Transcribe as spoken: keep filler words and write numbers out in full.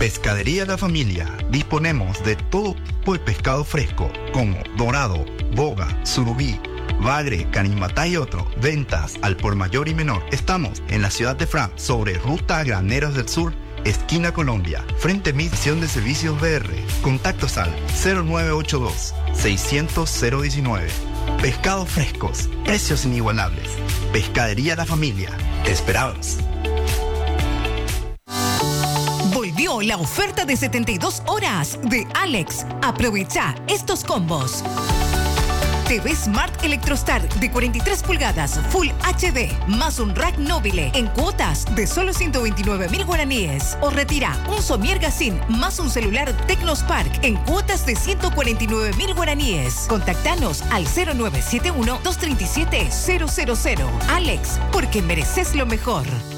Pescadería La Familia. Disponemos de todo tipo de pescado fresco, como dorado, boga, surubí, bagre, canimatá y otro. Ventas al por mayor y menor. Estamos en la ciudad de Fran, sobre Ruta Graneros del Sur, esquina Colombia, frente a Misión de Servicios B R. Contactos al cero nueve ocho dos, seiscientos, cero diecinueve. Pescados frescos, precios inigualables. Pescadería La Familia. Te esperamos. Volvió la oferta de setenta y dos horas de Alex. Aprovecha estos combos. T V Smart Electrostar de cuarenta y tres pulgadas Full H D más un rack Nobile en cuotas de solo ciento veintinueve mil guaraníes. O retira un Somier Gacin más un celular Tecnospark en cuotas de ciento cuarenta y nueve mil guaraníes. Contactanos al cero nueve siete uno, dos tres siete, cero cero cero. Alex, porque mereces lo mejor.